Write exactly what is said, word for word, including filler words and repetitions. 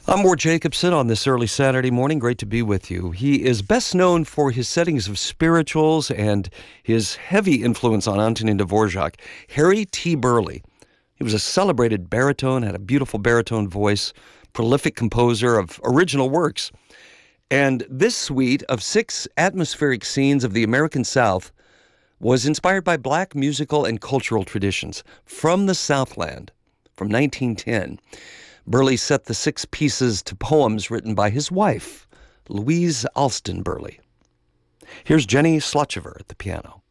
I'm Ward Jacobson on this early Saturday morning. Great to be with you. He is best known for his settings of spirituals and his heavy influence on Antonin Dvorak. Harry T. Burleigh. He was a celebrated baritone, had a beautiful baritone voice, prolific composer of original works. And this suite of six atmospheric scenes of the American South was inspired by black musical and cultural traditions from the Southland from nineteen ten. Burleigh set the six pieces to poems written by his wife, Louise Alston Burleigh. Here's Jenny Slotchever at the piano.